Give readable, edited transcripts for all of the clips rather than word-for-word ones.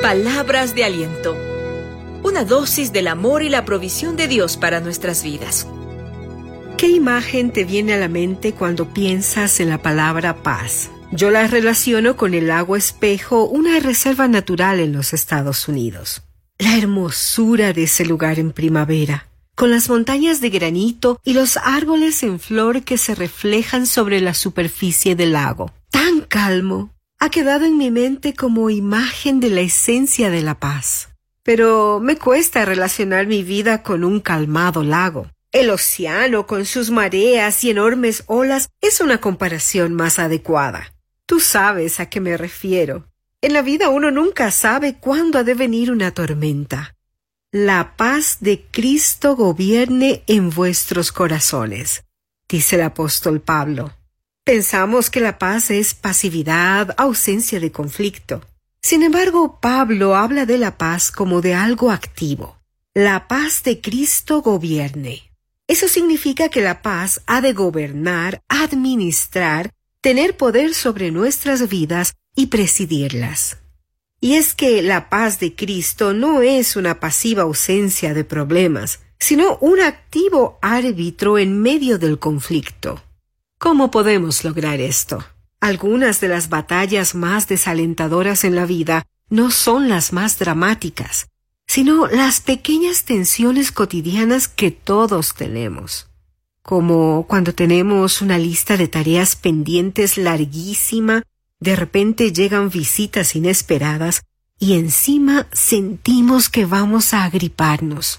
Palabras de aliento. Una dosis del amor y la provisión de Dios para nuestras vidas. ¿Qué imagen te viene a la mente cuando piensas en la palabra paz? Yo la relaciono con el lago Espejo, una reserva natural en los Estados Unidos. La hermosura de ese lugar en primavera, con las montañas de granito y los árboles en flor que se reflejan sobre la superficie del lago. Tan calmo, ha quedado en mi mente como imagen de la esencia de la paz. Pero me cuesta relacionar mi vida con un calmado lago. El océano, con sus mareas y enormes olas, es una comparación más adecuada. Tú sabes a qué me refiero. En la vida uno nunca sabe cuándo ha de venir una tormenta. La paz de Cristo gobierne en vuestros corazones, dice el apóstol Pablo. Pensamos que la paz es pasividad, ausencia de conflicto. Sin embargo, Pablo habla de la paz como de algo activo. La paz de Cristo gobierne. Eso significa que la paz ha de gobernar, administrar, tener poder sobre nuestras vidas y presidirlas. Y es que la paz de Cristo no es una pasiva ausencia de problemas, sino un activo árbitro en medio del conflicto. ¿Cómo podemos lograr esto? Algunas de las batallas más desalentadoras en la vida no son las más dramáticas, sino las pequeñas tensiones cotidianas que todos tenemos. Como cuando tenemos una lista de tareas pendientes larguísima, de repente llegan visitas inesperadas y encima sentimos que vamos a agriparnos.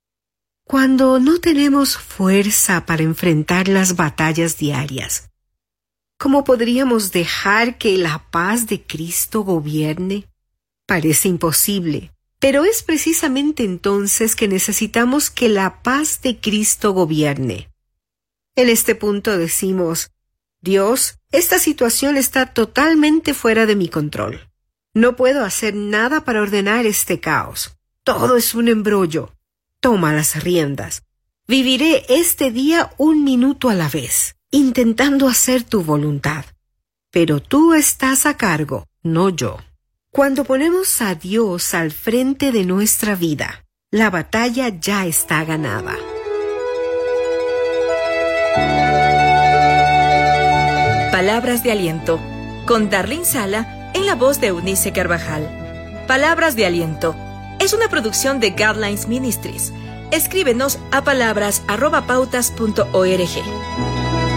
Cuando no tenemos fuerza para enfrentar las batallas diarias, ¿cómo podríamos dejar que la paz de Cristo gobierne? Parece imposible, pero es precisamente entonces que necesitamos que la paz de Cristo gobierne. En este punto decimos: Dios, esta situación está totalmente fuera de mi control. No puedo hacer nada para ordenar este caos. Todo es un embrollo. Toma las riendas. Viviré este día un minuto a la vez, intentando hacer tu voluntad. Pero tú estás a cargo, no yo. Cuando ponemos a Dios al frente de nuestra vida, la batalla ya está ganada. Palabras de aliento, con Darlene Sala en la voz de Eunice Carvajal. Palabras de aliento es una producción de Guidelines Ministries. Escríbenos a palabras@pautas.org.